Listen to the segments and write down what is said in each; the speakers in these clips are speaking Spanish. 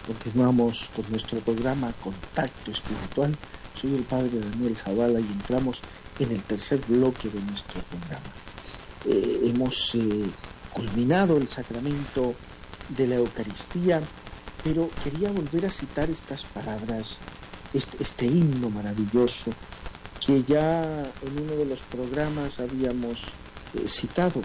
Continuamos con nuestro programa Contacto Espiritual. Soy el Padre Daniel Zavala y entramos en el tercer bloque de nuestro programa. Hemos culminado el sacramento de la Eucaristía, pero quería volver a citar estas palabras, este himno maravilloso que ya en uno de los programas habíamos citado.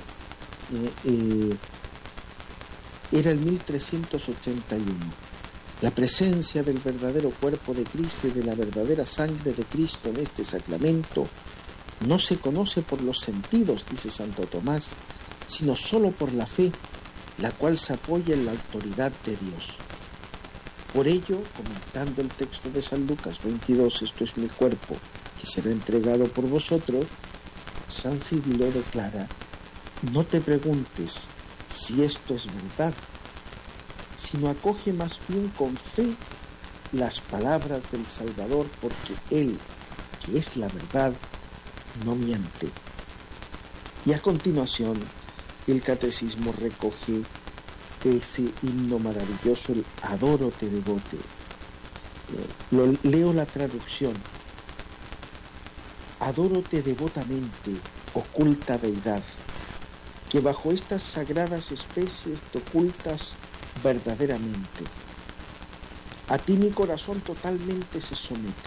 Era el 1381. La presencia del verdadero cuerpo de Cristo y de la verdadera sangre de Cristo en este sacramento no se conoce por los sentidos, dice Santo Tomás, sino solo por la fe, la cual se apoya en la autoridad de Dios. Por ello, comentando el texto de San Lucas 22, esto es mi cuerpo, que será entregado por vosotros, San Cirilo declara: no te preguntes si esto es verdad, sino acoge más bien con fe las palabras del Salvador, porque Él, que es la verdad, no miente. Y a continuación, el Catecismo recoge ese himno maravilloso, el Adoro te devote. Leo la traducción. Adórote devotamente, oculta deidad, que bajo estas sagradas especies te ocultas verdaderamente. A ti mi corazón totalmente se somete,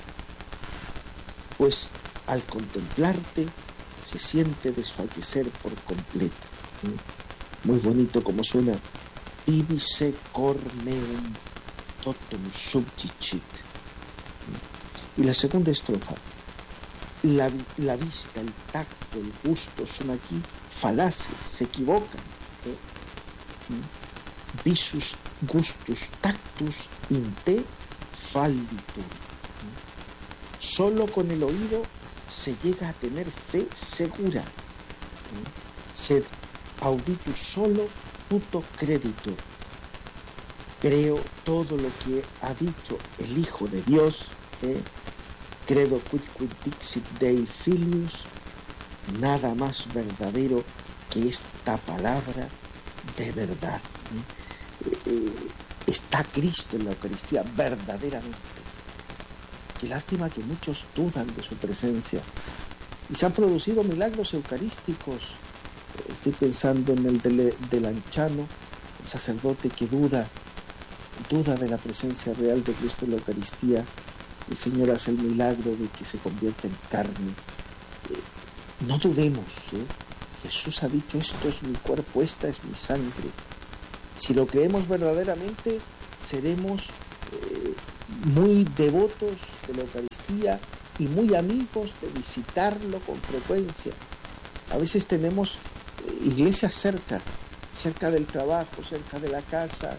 pues al contemplarte se siente desfallecer por completo. Muy bonito como suena. Ibi se cor meum totum subjicit. Y la segunda estrofa. La vista, el tacto, el gusto son aquí falaces, se equivocan. Visus gustus tactus in te fallitur. Solo con el oído se llega a tener fe segura. Sed auditus solo tuto creditur. Creo todo lo que ha dicho el Hijo de Dios. Credo quid dixit Dei Filius. Nada más verdadero que esta palabra de verdad. Está Cristo en la Eucaristía verdaderamente. Qué lástima que muchos dudan de su presencia. Y se han producido milagros eucarísticos. Estoy pensando en el de Lanciano, el sacerdote que duda de la presencia real de Cristo en la Eucaristía. El Señor hace el milagro de que se convierta en carne. No dudemos. Jesús ha dicho: esto es mi cuerpo, esta es mi sangre. Si lo creemos verdaderamente, seremos muy devotos de la Eucaristía y muy amigos de visitarlo con frecuencia. A veces tenemos iglesias cerca del trabajo, cerca de la casa.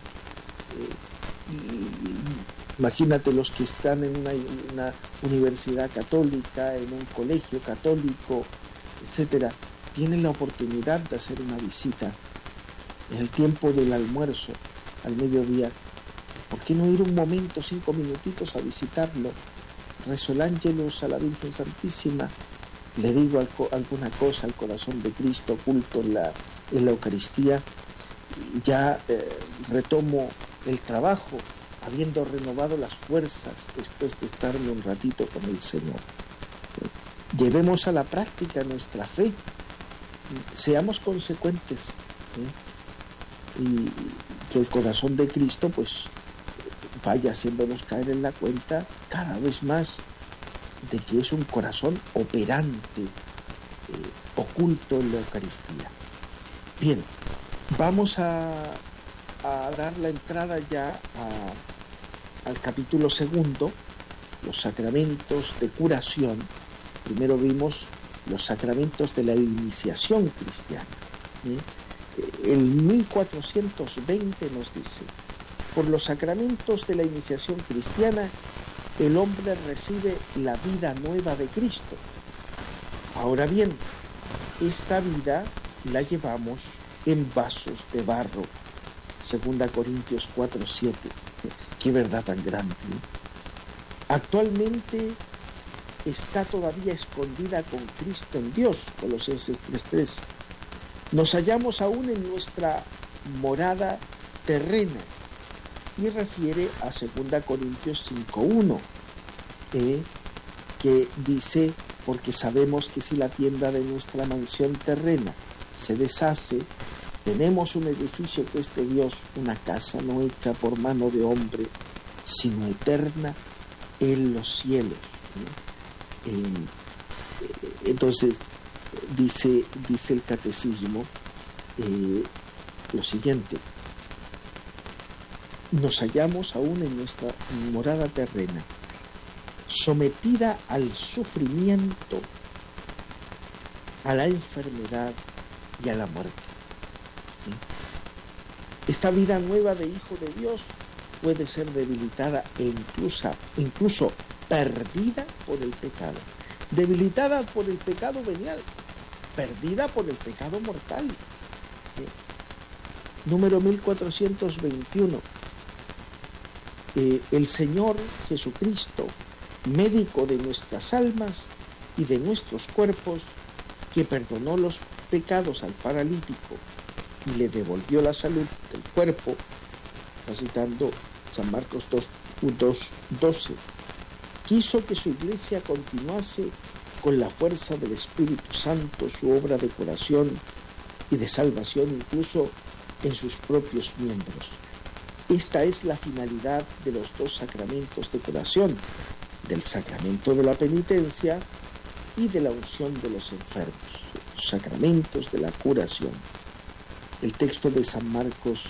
Imagínate los que están en una universidad católica, en un colegio católico, etcétera. Tienen la oportunidad de hacer una visita en el tiempo del almuerzo, al mediodía. ¿Por qué no ir un momento, 5 minutitos a visitarlo? Rezo el Ángelus a la Virgen Santísima, le digo alguna cosa al corazón de Cristo oculto en la Eucaristía. Ya retomo el trabajo, habiendo renovado las fuerzas después de estarme un ratito con el Señor. Llevemos a la práctica nuestra fe, seamos consecuentes, y que el corazón de Cristo pues vaya haciéndonos caer en la cuenta cada vez más de que es un corazón operante, oculto en la Eucaristía. Bien, vamos a dar la entrada ya al capítulo segundo, los sacramentos de curación. Primero vimos los sacramentos de la iniciación cristiana. El 1420 nos dice: por los sacramentos de la iniciación cristiana, el hombre recibe la vida nueva de Cristo. Ahora bien, esta vida la llevamos en vasos de barro. 2 Corintios 4:7. Qué verdad tan grande. Actualmente está todavía escondida con Cristo en Dios. Colosenses 3:3. Nos hallamos aún en nuestra morada terrena, y refiere a 2 Corintios 5:1, que dice: porque sabemos que si la tienda de nuestra mansión terrena se deshace, tenemos un edificio que es de Dios, una casa no hecha por mano de hombre, sino eterna en los cielos. Entonces dice el catecismo lo siguiente: nos hallamos aún en nuestra morada terrena, sometida al sufrimiento, a la enfermedad y a la muerte. Esta vida nueva de hijo de Dios puede ser debilitada e incluso perdida por el pecado. Debilitada por el pecado venial, perdida por el pecado mortal. Número 1421. El Señor Jesucristo, médico de nuestras almas y de nuestros cuerpos, que perdonó los pecados al paralítico y le devolvió la salud del cuerpo, está citando San Marcos 2:12, quiso que su iglesia continuase con la fuerza del Espíritu Santo su obra de curación y de salvación incluso en sus propios miembros. Esta es la finalidad de los dos sacramentos de curación, del sacramento de la penitencia y de la unción de los enfermos, los sacramentos de la curación. El texto de San Marcos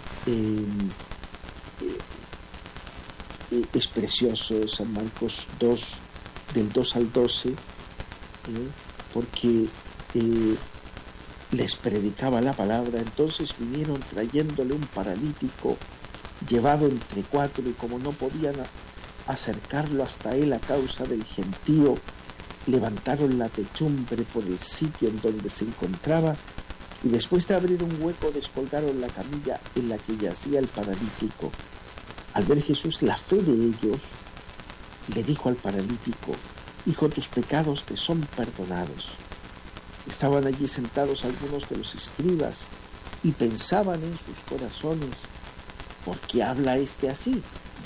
es precioso, San Marcos 2, del 2 al 12, porque les predicaba la palabra. Entonces vinieron trayéndole un paralítico llevado entre 4, y como no podían acercarlo hasta él a causa del gentío, levantaron la techumbre por el sitio en donde se encontraba, y después de abrir un hueco descolgaron la camilla en la que yacía el paralítico. Al ver Jesús la fe de ellos, le dijo al paralítico: hijo, tus pecados te son perdonados. Estaban allí sentados algunos de los escribas y pensaban en sus corazones: ¿por qué habla este así?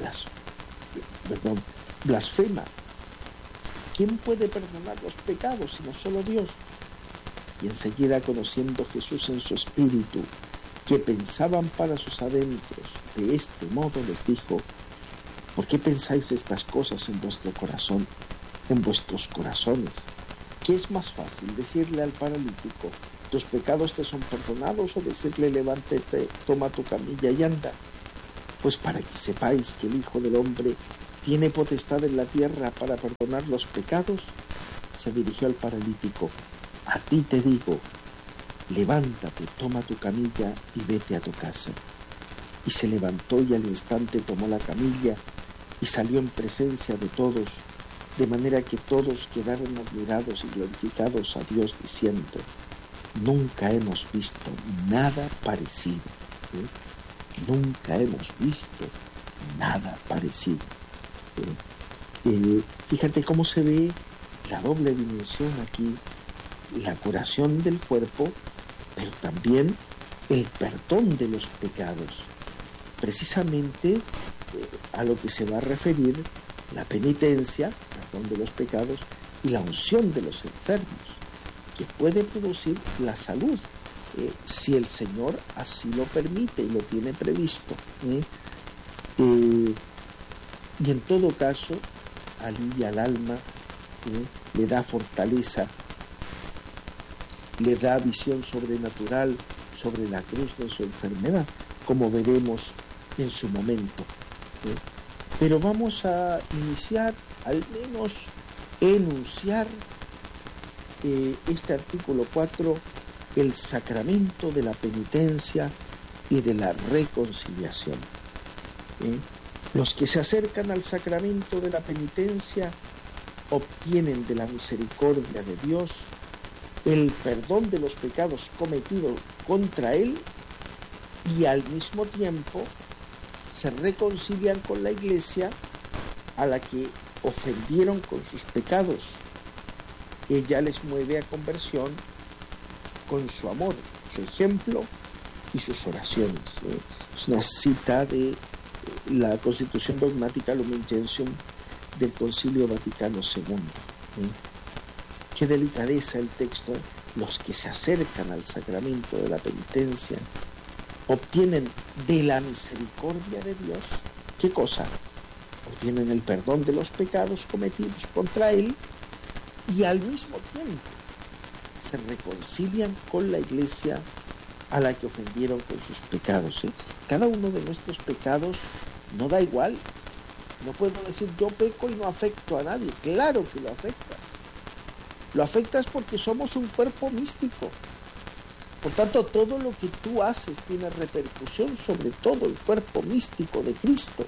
Blasfema. ¿Quién puede perdonar los pecados sino solo Dios? Y enseguida, conociendo Jesús en su espíritu que pensaban para sus adentros de este modo, les dijo: ¿por qué pensáis estas cosas en vuestro corazón, en vuestros corazones? ¿Qué es más fácil, decirle al paralítico: tus pecados te son perdonados, o decirle: levántate, toma tu camilla y anda? Pues para que sepáis que el Hijo del Hombre tiene potestad en la tierra para perdonar los pecados, se dirigió al paralítico: a ti te digo, levántate, toma tu camilla y vete a tu casa. Y se levantó, y al instante tomó la camilla y salió en presencia de todos, de manera que todos quedaron admirados y glorificados a Dios, diciendo: nunca hemos visto nada parecido. Nunca hemos visto nada parecido. Fíjate cómo se ve la doble dimensión aquí: la curación del cuerpo, pero también el perdón de los pecados. Precisamente a lo que se va a referir la penitencia, perdón de los pecados, y la unción de los enfermos, que puede producir la salud, si el Señor así lo permite y lo tiene previsto. Y en todo caso, alivia al alma, le da fortaleza, le da visión sobrenatural sobre la cruz de su enfermedad, como veremos en su momento. Pero vamos a iniciar, al menos enunciar este artículo 4, el sacramento de la penitencia y de la reconciliación. Los que se acercan al sacramento de la penitencia obtienen de la misericordia de Dios el perdón de los pecados cometidos contra Él, y al mismo tiempo se reconcilian con la Iglesia, a la que ofendieron con sus pecados. Ella les mueve a conversión con su amor, su ejemplo y sus oraciones. Es una cita de la Constitución Dogmática Lumen Gentium del Concilio Vaticano II. Qué delicadeza el texto. Los que se acercan al sacramento de la penitencia obtienen de la misericordia de Dios, ¿qué cosa? Obtienen el perdón de los pecados cometidos contra Él y al mismo tiempo se reconcilian con la Iglesia a la que ofendieron con sus pecados. Cada uno de nuestros pecados no da igual. No puedo decir yo peco y no afecto a nadie. Claro que lo afectas. Lo afectas porque somos un cuerpo místico. Por tanto, todo lo que tú haces tiene repercusión sobre todo el cuerpo místico de Cristo.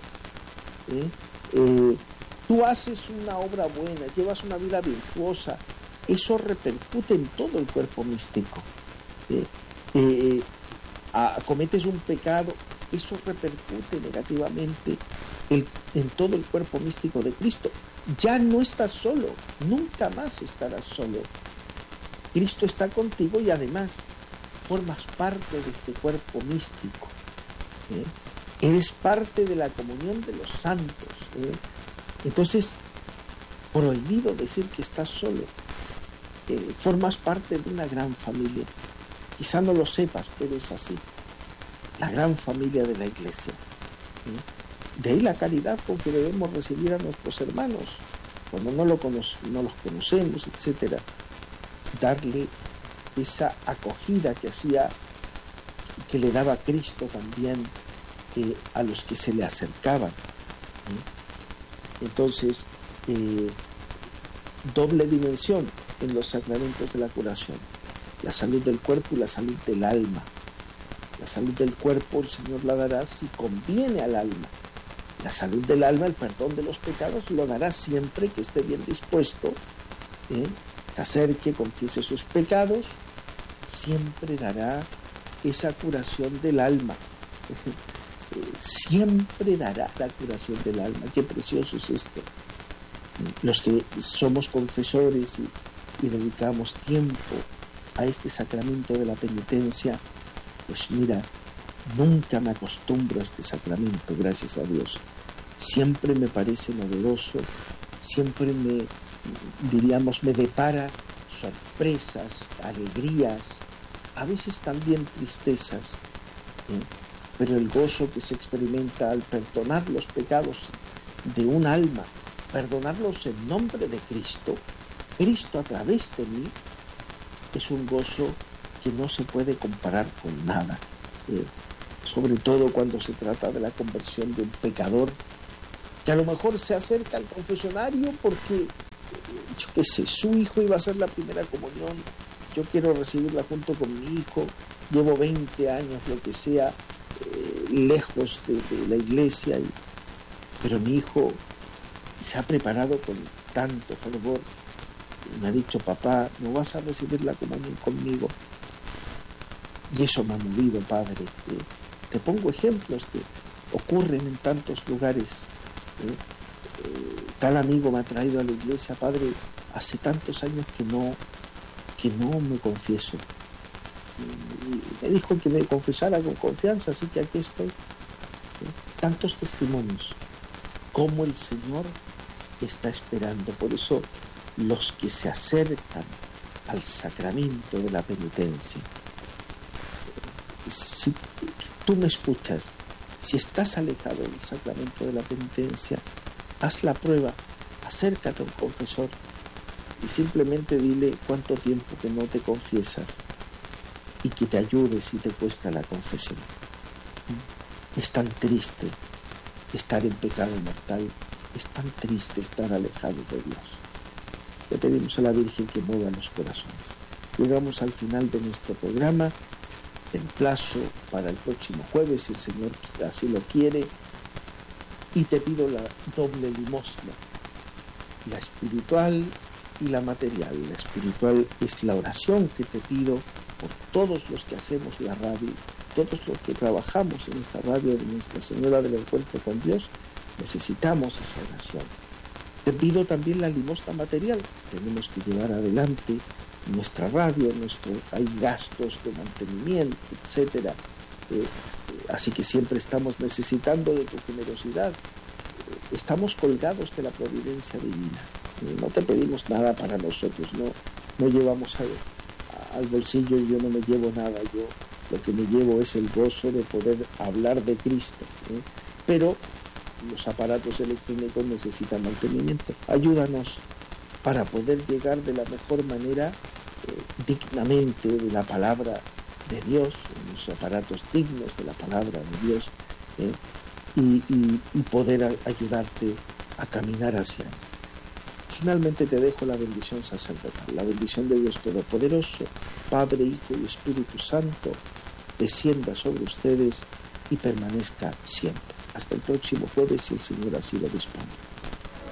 Tú haces una obra buena, llevas una vida virtuosa, eso repercute en todo el cuerpo místico. Cometes un pecado, eso repercute negativamente en todo el cuerpo místico de Cristo. Ya no estás solo, nunca más estarás solo. Cristo está contigo y además formas parte de este cuerpo místico. Eres parte de la comunión de los santos. Entonces, prohibido decir que estás solo. Formas parte de una gran familia. Quizá no lo sepas, pero es así. La gran familia de la Iglesia. De ahí la caridad con que debemos recibir a nuestros hermanos, cuando no los conocemos, etcétera. Darle esa acogida que le daba Cristo también a los que se le acercaban. Entonces, doble dimensión en los sacramentos de la curación: la salud del cuerpo y la salud del alma. La salud del cuerpo el Señor la dará si conviene al alma. La salud del alma, el perdón de los pecados, lo dará siempre que esté bien dispuesto, se acerque, confiese sus pecados, siempre dará esa curación del alma. Siempre dará la curación del alma. Qué precioso es esto. Los que somos confesores y dedicamos tiempo a este sacramento de la penitencia, pues mira, nunca me acostumbro a este sacramento, gracias a Dios. Siempre me parece novedoso, siempre me depara sorpresas, alegrías, a veces también tristezas, pero el gozo que se experimenta al perdonar los pecados de un alma, perdonarlos en nombre de Cristo, Cristo a través de mí, es un gozo que no se puede comparar con nada. Sobre todo cuando se trata de la conversión de un pecador que a lo mejor se acerca al confesionario porque, yo qué sé, su hijo iba a hacer la primera comunión, yo quiero recibirla junto con mi hijo, llevo 20 años, lo que sea, lejos de la iglesia, pero mi hijo se ha preparado con tanto fervor, me ha dicho: papá, ¿no vas a recibir la comunión conmigo? Y eso me ha movido, Padre. Te pongo ejemplos que ocurren en tantos lugares. Tal amigo me ha traído a la iglesia: Padre, hace tantos años que no me confieso. Y me dijo que me confesara con confianza, así que aquí estoy. Tantos testimonios. Cómo el Señor está esperando. Por eso, los que se acercan al sacramento de la penitencia, si tú me escuchas, si estás alejado del sacramento de la penitencia, haz la prueba, acércate a un confesor y simplemente dile cuánto tiempo que no te confiesas y que te ayude si te cuesta la confesión. Es tan triste estar en pecado mortal, es tan triste estar alejado de Dios. Le pedimos a la Virgen que mueva los corazones. Llegamos al final de nuestro programa. El plazo para el próximo jueves, si el Señor así lo quiere, y te pido la doble limosna, la espiritual y la material. La espiritual es la oración que te pido por todos los que hacemos la radio, todos los que trabajamos en esta radio de Nuestra Señora del Encuentro con Dios. Necesitamos esa oración. Te pido también la limosna material. Tenemos que llevar adelante nuestra radio, hay gastos de mantenimiento, etcétera. Así que siempre estamos necesitando de tu generosidad. Estamos colgados de la providencia divina. No te pedimos nada para nosotros, no llevamos al bolsillo, yo no me llevo nada, yo lo que me llevo es el gozo de poder hablar de Cristo, pero los aparatos electrónicos necesitan mantenimiento. Ayúdanos para poder llegar de la mejor manera, dignamente, de la palabra de Dios, los aparatos dignos de la palabra de Dios, y poder ayudarte a caminar hacia Él. Finalmente te dejo la bendición sacerdotal, la bendición de Dios Todopoderoso, Padre, Hijo y Espíritu Santo, descienda sobre ustedes y permanezca siempre. Hasta el próximo jueves, si el Señor así lo dispone.